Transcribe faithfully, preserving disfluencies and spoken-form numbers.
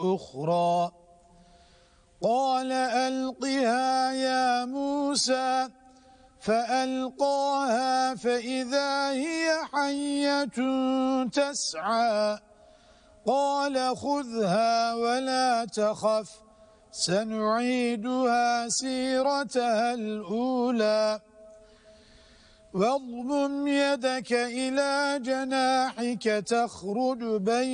أخرى قال ألقها يا موسى فألقاها فإذا هي حية تسعى قال خذها ولا تخف سنعيدها سيرتها الأولى واضمم يدك إلى جناحك تخرج بين